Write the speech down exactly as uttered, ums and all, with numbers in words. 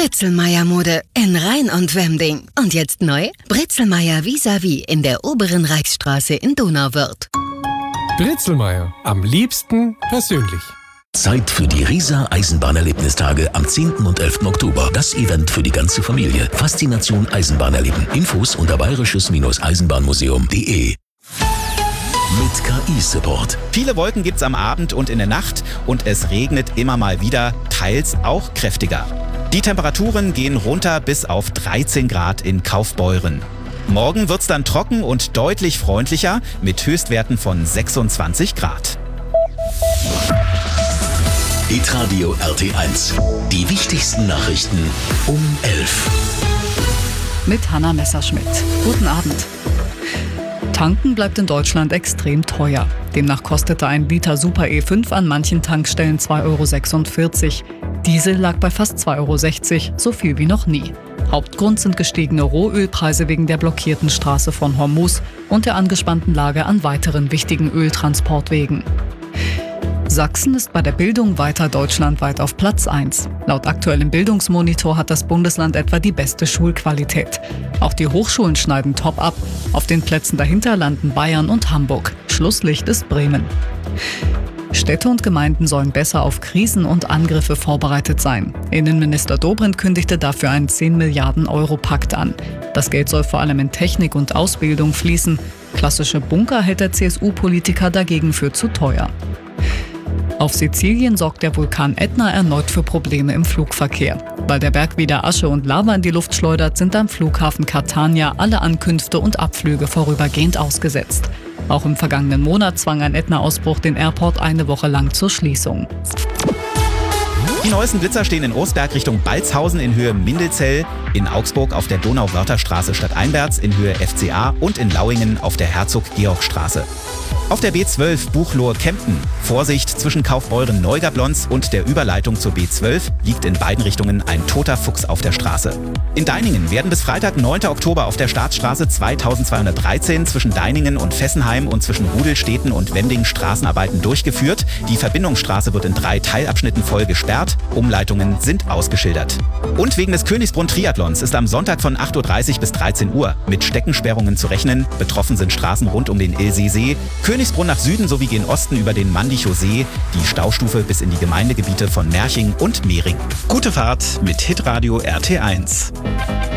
Bretzelmeier-Mode in Rhein und Wemding. Und jetzt neu? Bretzelmeier vis-à-vis in der oberen Reichsstraße in Donauwörth. Bretzelmeier, am liebsten persönlich. Zeit für die Riesa Eisenbahnerlebnistage am zehnten und elften Oktober. Das Event für die ganze Familie. Faszination Eisenbahn erleben. Infos unter bayerisches-eisenbahnmuseum punkt de. Mit K I-Support. Viele Wolken gibt's am Abend und in der Nacht und es regnet immer mal wieder, teils auch kräftiger. Die Temperaturen gehen runter bis auf dreizehn Grad in Kaufbeuren. Morgen wird's dann trocken und deutlich freundlicher mit Höchstwerten von sechsundzwanzig Grad. Hitradio R T eins. Die wichtigsten Nachrichten um elf. Mit Hanna Messerschmidt. Guten Abend. Tanken bleibt in Deutschland extrem teuer. Demnach kostete ein Liter Super E fünf an manchen Tankstellen zwei Euro sechsundvierzig. Diesel lag bei fast zwei Euro sechzig, so viel wie noch nie. Hauptgrund sind gestiegene Rohölpreise wegen der blockierten Straße von Hormuz und der angespannten Lage an weiteren wichtigen Öltransportwegen. Sachsen ist bei der Bildung weiter deutschlandweit auf Platz eins. Laut aktuellem Bildungsmonitor hat das Bundesland etwa die beste Schulqualität. Auch die Hochschulen schneiden top ab. Auf den Plätzen dahinter landen Bayern und Hamburg. Schlusslicht ist Bremen. Städte und Gemeinden sollen besser auf Krisen und Angriffe vorbereitet sein. Innenminister Dobrindt kündigte dafür einen zehn Milliarden Euro Pakt an. Das Geld soll vor allem in Technik und Ausbildung fließen. Klassische Bunker hält der C S U-Politiker dagegen für zu teuer. Auf Sizilien sorgt der Vulkan Ätna erneut für Probleme im Flugverkehr. Weil der Berg wieder Asche und Lava in die Luft schleudert, sind am Flughafen Catania alle Ankünfte und Abflüge vorübergehend ausgesetzt. Auch im vergangenen Monat zwang ein Ätna-Ausbruch den Airport eine Woche lang zur Schließung. Die neuesten Blitzer stehen in Ostberg Richtung Balzhausen in Höhe Mindelzell, in Augsburg auf der Donauwörtherstraße Stadteinwärts in Höhe F C A und in Lauingen auf der Herzog-Georg-Straße. Auf der B zwölf Buchloe-Kempten. Vorsicht, zwischen Kaufbeuren-Neugablonz und der Überleitung zur B zwölf liegt in beiden Richtungen ein toter Fuchs auf der Straße. In Deiningen werden bis Freitag, neunten Oktober auf der Staatsstraße zweitausendzweihundertdreizehn zwischen Deiningen und Fessenheim und zwischen Rudelstädten und Wending Straßenarbeiten durchgeführt. Die Verbindungsstraße wird in drei Teilabschnitten voll gesperrt. Umleitungen sind ausgeschildert. Und wegen des Königsbrunn-Triathlons ist am Sonntag von acht Uhr dreißig bis dreizehn Uhr mit Steckensperrungen zu rechnen. Betroffen sind Straßen rund um den Ilseesee, Königsbrunn nach Süden sowie gen Osten über den Mandichow See, die Staustufe bis in die Gemeindegebiete von Merching und Mehring. Gute Fahrt mit Hitradio R T eins.